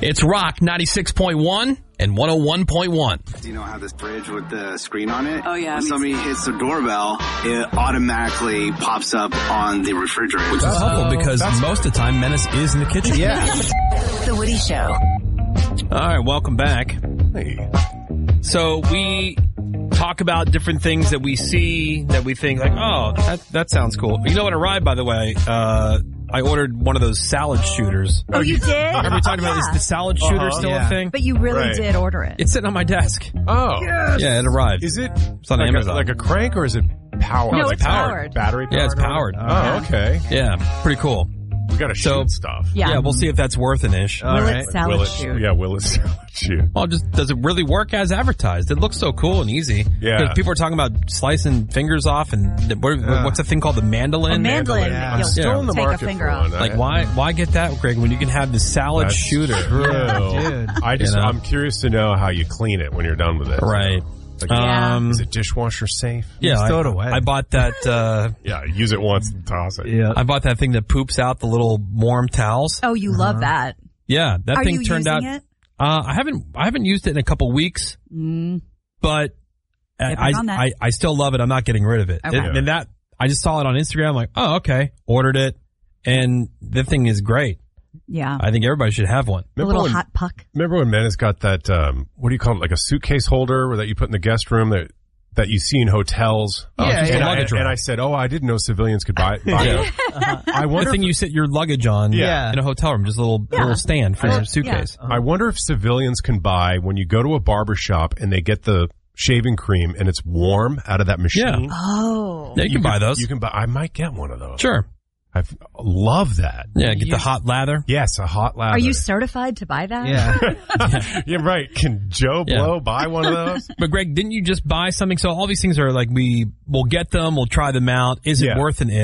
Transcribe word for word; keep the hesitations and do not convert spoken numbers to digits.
It's Rock ninety-six point one and one oh one point one. Do you know how this fridge with the screen on it? Oh, yeah. When somebody hits the doorbell, it automatically pops up on the refrigerator. Which is helpful because most of the time Menace is in the kitchen. Yeah. The Woody Show. All right, welcome back. Hey. So we talk about different things that we see that we think like, oh, that, that sounds cool. You know what arrived, by the way? Uh, I ordered one of those salad shooters. Oh, you did? Remember we talked about, is the salad shooter Uh-huh. still Yeah. a thing? But you really Right. did order it. It's sitting on my desk. Oh. Yes. Yeah, it arrived. Is it It's on like, Amazon. a, like a crank or is it powered? No, it's it's powered. powered. Battery powered? Yeah, it's powered. Oh, okay. Yeah, pretty cool. We got to So- shoot stuff. Yeah. Yeah, we'll see if that's worth an ish. Will it salad Will it, shoot? Yeah, will it salad shoot? Well, just does it really work as advertised? It looks so cool and easy. Yeah. 'Cause people are talking about slicing fingers off, and the, what, Yeah. what's the thing called the mandolin? A mandolin. I'm You'll still in the take a market finger for off. one. Like I- why? Why get that, Greg? When you can have the salad That's shooter? True. Yeah. I just, You know? I'm curious to know how you clean it when you're done with it. Right. Like, Yeah. Um, Is it dishwasher safe? yeah, Just throw I, it away. I bought that. Uh, Yeah, use it once and toss it. Yeah. I bought that thing that poops out the little warm towels. Oh, you love that. Yeah, that Are thing you turned out. using it? Uh, I haven't. I haven't used it in a couple weeks, Mm. but I, Get back on that. I I still love it. I'm not getting rid of it. Okay. It- And that I just saw it on Instagram. I'm like, oh, okay. Ordered it, and the thing is great. Yeah. I think everybody should have one. A Remember little when, hot puck. remember when Menace got that, um, what do you call it, like a suitcase holder that you put in the guest room that that you see in hotels? Oh, Yeah, just and, a I, luggage and rack. I said, oh, I didn't know civilians could buy, buy Yeah. it. I The wonder thing if, you sit your luggage on Yeah. in a hotel room, just a little Yeah. little stand for Uh, your suitcase. I wonder if civilians can buy when you go to a barber shop and they get the shaving cream and it's warm out of that machine. Oh. Yeah, you, can buy those. You can buy, I might get one of those. Sure. I love that. Yeah, get the hot lather. Yes, a hot lather. Are you certified to buy that? Yeah. Yeah, right. Can Joe Yeah. Blow buy one of those? But Greg, didn't you just buy something? So all these things are like we will get them, we'll try them out. Is it Yeah. worth an